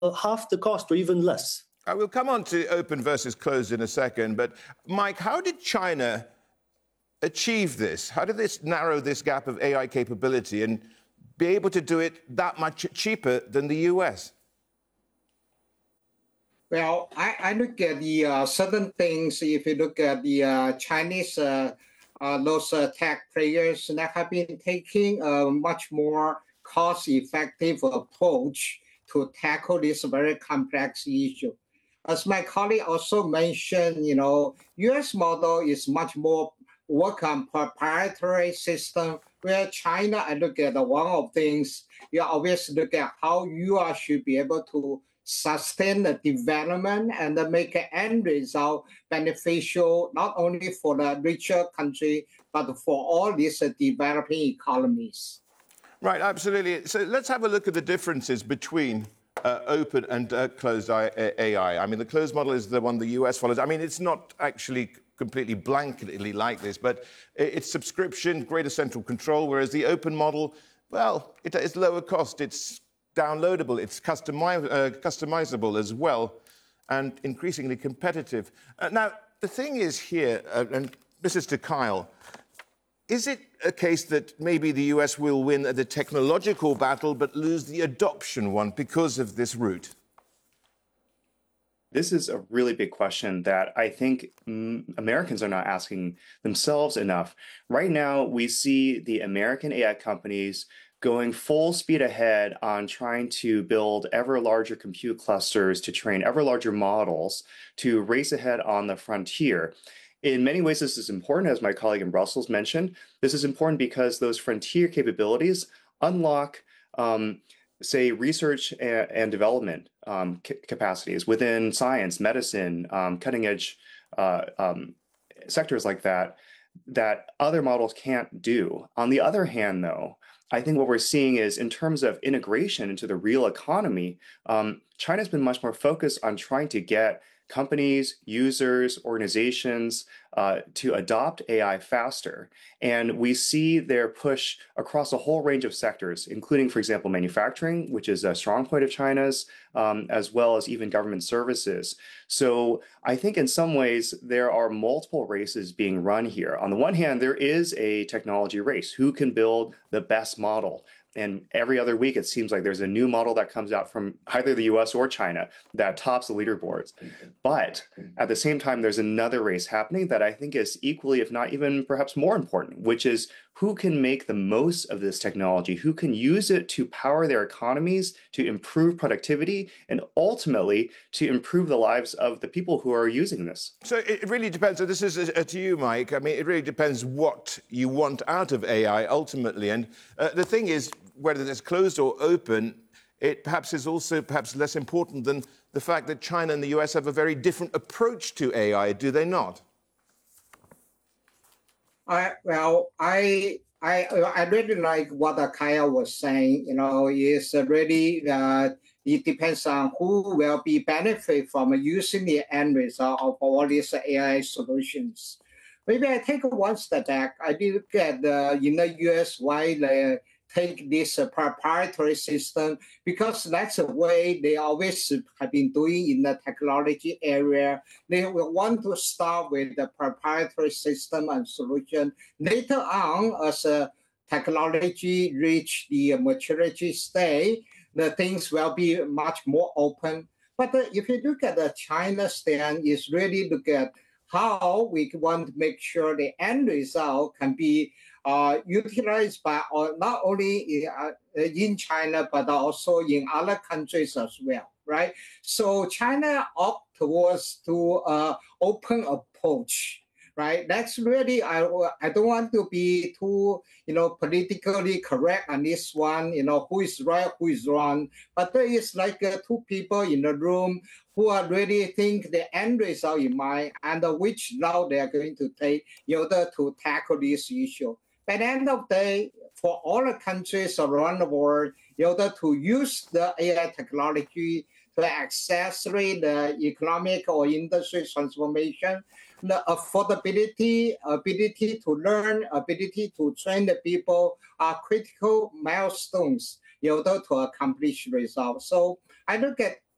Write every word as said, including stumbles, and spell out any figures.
half the cost or even less. I will come on to open versus closed in a second, but Mike, how did China achieve this? How did this narrow this gap of A I capability and be able to do it that much cheaper than the U S? Well, I, I look at the uh, certain things. If you look at the uh, Chinese, uh, uh, those uh, tech players that have been taking a much more cost-effective approach to tackle this very complex issue. As my colleague also mentioned, you know, U S model is much more work on proprietary system, where China, I look at one of things, you always look at how you are, should be able to sustain the development and make an end result beneficial, not only for the richer country, but for all these uh, developing economies. Right, absolutely. So let's have a look at the differences between uh, open and uh, closed A I. I mean, the closed model is the one the U S follows. I mean, it's not actually completely blanketly like this, but it's subscription, greater central control, whereas the open model, well, it is lower cost. It's downloadable, it's customi- uh, customizable as well, and increasingly competitive. Uh, now, the thing is here, uh, and this is to Kyle, is it a case that maybe the U S will win the technological battle but lose the adoption one because of this route? This is a really big question that I think mm, Americans are not asking themselves enough. Right now, we see the American A I companies going full speed ahead on trying to build ever larger compute clusters to train ever larger models to race ahead on the frontier. In many ways, this is important, as my colleague in Brussels mentioned. This is important because those frontier capabilities unlock, um, say, research and, and development um, c- capacities within science, medicine, um, cutting edge uh, um, sectors like that, that other models can't do. On the other hand, though, I think what we're seeing is in terms of integration into the real economy, um, China's been much more focused on trying to get companies, users, organizations uh, to adopt A I faster. And we see their push across a whole range of sectors, including, for example, manufacturing, which is a strong point of China's, um, as well as even government services. So I think in some ways there are multiple races being run here. On the one hand, there is a technology race. Who can build the best model? And every other week, it seems like there's a new model that comes out from either the U S or China that tops the leaderboards. But at the same time, there's another race happening that I think is equally, if not even perhaps more important, which is who can make the most of this technology, who can use it to power their economies, to improve productivity, and ultimately to improve the lives of the people who are using this. So it really depends. So this is uh, to you, Mike. I mean, it really depends what you want out of A I ultimately. And uh, the thing is, whether it's closed or open, it perhaps is also perhaps less important than the fact that China and the U S have a very different approach to A I, do they not? I, well, I, I, I really like what Kaya was saying. You know, is really that it depends on who will be benefit from using the end result of all these A I solutions. Maybe I take one step back. I look at the in the U S why they take this uh, proprietary system, because that's the way they always have been doing in the technology area. They will want to start with the proprietary system and solution. Later on, as a technology reach the maturity state, the things will be much more open. But uh, if you look at the China stand, is really look at how we want to make sure the end result can be uh, utilized by uh, not only in, uh, in China, but also in other countries as well, right? So China opt towards to uh, open approach, right? That's really, I, I don't want to be too, you know, politically correct on this one, you know, who is right, who is wrong. But there is like uh, two people in the room who are really think the end result in mind and uh, which route they are going to take in order to tackle this issue. By the end of the day, for all the countries around the world, in order to use the A I technology to accelerate the economic or industry transformation, the affordability, ability to learn, ability to train the people are critical milestones in order to accomplish results. So I look at